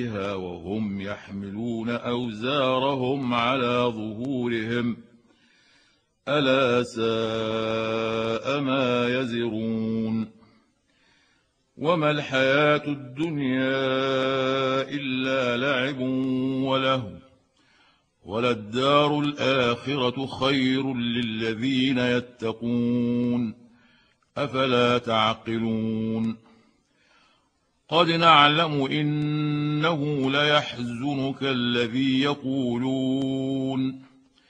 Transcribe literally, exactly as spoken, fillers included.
وهم يحملون أوزارهم على ظهورهم ألا ساء ما يزرون وما الحياة الدنيا إلا لعب ولهو وللدار الآخرة خير للذين يتقون أفلا تعقلون قد نعلم إنه ليحزنك الذي يقولون